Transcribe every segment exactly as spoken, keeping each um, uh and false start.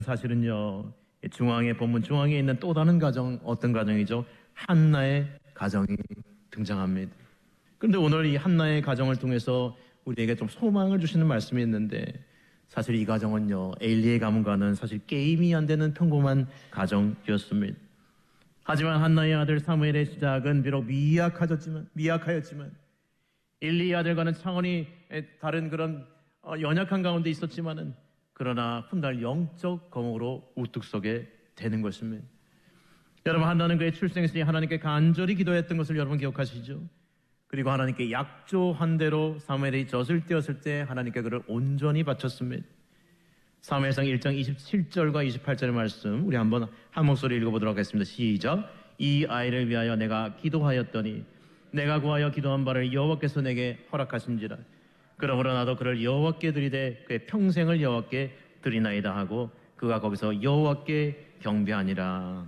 사실은요, 중앙에 본문 중앙에 있는 또 다른 가정, 어떤 가정이죠? 한나의 가정이 등장합니다. 그런데 오늘 이 한나의 가정을 통해서 우리에게 좀 소망을 주시는 말씀이 있는데, 사실 이 가정은요, 에일리의 가문과는 사실 게임이 안 되는 평범한 가정이었습니다. 하지만 한나의 아들 사무엘의 시작은 비록 미약하였지만, 미약하였지만 엘리의 아들과는 차원이 다른 그런 연약한 가운데 있었지만은 그러나 훗날 영적 거목으로 우뚝 서게 되는 것입니다. 여러분, 한나는 그의 출생시에 하나님께 간절히 기도했던 것을 여러분 기억하시죠? 그리고 하나님께 약조한 대로 사무엘이 젖을 떼었을 때 하나님께 그를 온전히 바쳤습니다. 사무엘상 일 장 이십칠 절과 이십팔 절의 말씀 우리 한번 한 목소리 읽어보도록 하겠습니다. 시작. 이 아이를 위하여 내가 기도하였더니 내가 구하여 기도한 바를 여호와께서 내게 허락하신지라. 그러므로 나도 그를 여호와께 드리되 그의 평생을 여호와께 드리나이다 하고 그가 거기서 여호와께 경배하니라.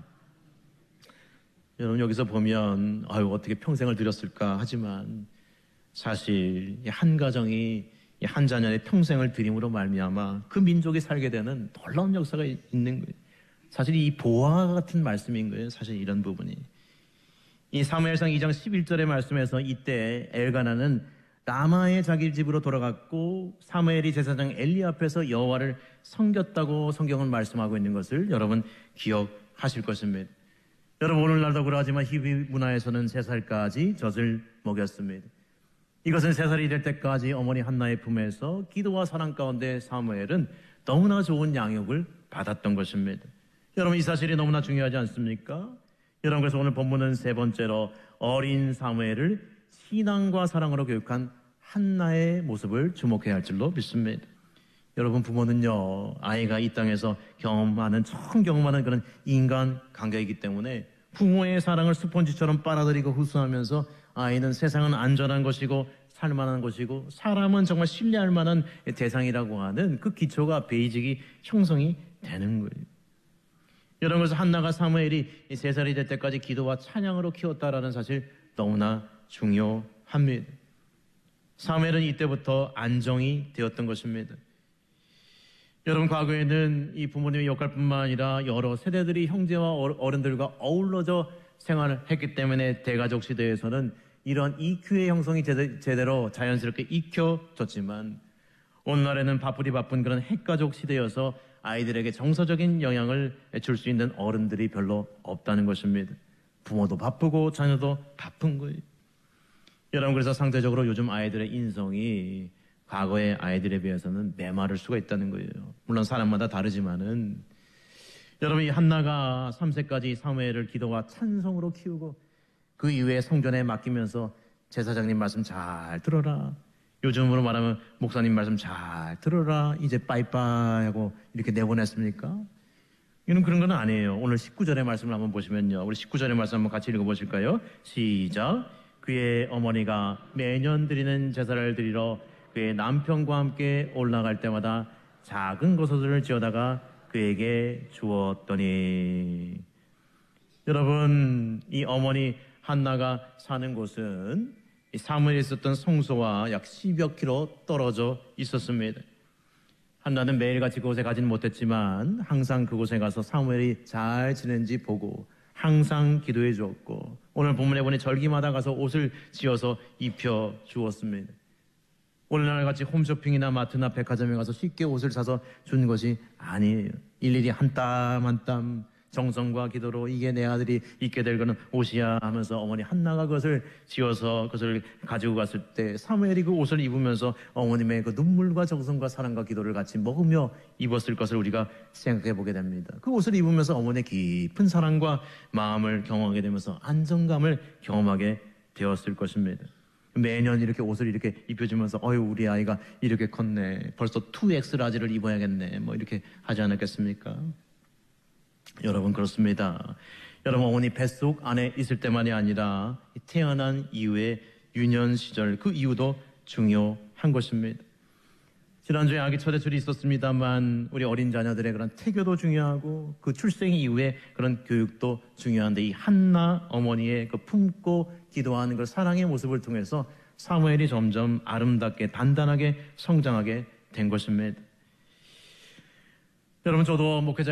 여러분, 여기서 보면 아유 어떻게 평생을 드렸을까 하지만 사실 한 가정이 한 자녀의 평생을 드림으로 말미암아 그 민족이 살게 되는 놀라운 역사가 있는 거예요. 사실 이 보화와 같은 말씀인 거예요. 사실 이런 부분이 이 사무엘상 이 장 십일 절의 말씀에서 이때 엘가나는 라마의 자기 집으로 돌아갔고 사무엘이 제사장 엘리 앞에서 여호와를 섬겼다고 성경은 말씀하고 있는 것을 여러분 기억하실 것입니다. 여러분, 오늘날도 그러하지만 히브리 문화에서는 세 살까지 젖을 먹였습니다. 이것은 세 살이 될 때까지 어머니 한나의 품에서 기도와 사랑 가운데 사무엘은 너무나 좋은 양육을 받았던 것입니다. 여러분, 이 사실이 너무나 중요하지 않습니까? 여러분, 그래서 오늘 본문은 세 번째로 어린 사무엘을 신앙과 사랑으로 교육한 한나의 모습을 주목해야 할 줄로 믿습니다. 여러분, 부모는요, 아이가 이 땅에서 경험하는, 처음 경험하는 그런 인간 관계이기 때문에 부모의 사랑을 스펀지처럼 빨아들이고 흡수하면서 아이는 세상은 안전한 것이고 살만한 것이고 사람은 정말 신뢰할 만한 대상이라고 하는 그 기초가 베이직이 형성이 되는 거예요. 여러분, 그래서 한나가 사무엘이 세 살이 될 때까지 기도와 찬양으로 키웠다라는 사실 너무나 중요합니다. 사무엘은 이때부터 안정이 되었던 것입니다. 여러분, 과거에는 이 부모님의 역할뿐만 아니라 여러 세대들이 형제와 어른들과 어우러져 생활을 했기 때문에 대가족 시대에서는 이런 이큐의 형성이 제대로 자연스럽게 익혀졌지만 오늘날에는 바쁘리 바쁜 그런 핵가족 시대여서 아이들에게 정서적인 영향을 줄 수 있는 어른들이 별로 없다는 것입니다. 부모도 바쁘고 자녀도 바쁜 거예요. 여러분, 그래서 상대적으로 요즘 아이들의 인성이 과거의 아이들에 비해서는 메마를 수가 있다는 거예요. 물론 사람마다 다르지만은 여러분, 이 한나가 삼 세까지 사무엘을 기도와 찬송으로 키우고 그 이후에 성전에 맡기면서 제사장님 말씀 잘 들어라, 요즘으로 말하면 목사님 말씀 잘 들어라, 이제 빠이빠이 하고 이렇게 내보냈습니까? 이는 그런 건 아니에요. 오늘 십구 절의 말씀을 한번 보시면요, 우리 십구 절의 말씀 한번 같이 읽어보실까요? 시작. 그의 어머니가 매년 드리는 제사를 드리러 그의 남편과 함께 올라갈 때마다 작은 것을 지어다가 그에게 주었더니. 여러분, 이 어머니 한나가 사는 곳은 사무엘에 있었던 성소와 약 십여 킬로 떨어져 있었습니다. 한나는 매일같이 그곳에 가지는 못했지만 항상 그곳에 가서 사무엘이 잘 지낸지 보고 항상 기도해 주었고, 오늘 본문에 보니 절기마다 가서 옷을 지어서 입혀 주었습니다. 오늘날 같이 홈쇼핑이나 마트나 백화점에 가서 쉽게 옷을 사서 준 것이 아니에요. 일일이 한 땀 한 땀 정성과 기도로 이게 내 아들이 입게 될 거는 옷이야 하면서 어머니 한나가 그것을 지어서 그것을 가지고 갔을 때 사무엘이 그 옷을 입으면서 어머님의 그 눈물과 정성과 사랑과 기도를 같이 먹으며 입었을 것을 우리가 생각해 보게 됩니다. 그 옷을 입으면서 어머니의 깊은 사랑과 마음을 경험하게 되면서 안정감을 경험하게 되었을 것입니다. 매년 이렇게 옷을 이렇게 입혀주면서 어휴, 우리 아이가 이렇게 컸네, 벌써 투 엑스 라지를 입어야겠네, 뭐 이렇게 하지 않았겠습니까? 여러분, 그렇습니다. 여러분, 어머니 뱃속 안에 있을 때만이 아니라 태어난 이후의 유년 시절, 그 이후도 중요한 것입니다. 지난주에 아기 초대출이 있었습니다만 우리 어린 자녀들의 그런 태교도 중요하고 그 출생 이후의 그런 교육도 중요한데, 이 한나 어머니의 그 품고 기도하는 그 사랑의 모습을 통해서 사무엘이 점점 아름답게 단단하게 성장하게 된 것입니다. 여러분, 저도 목회자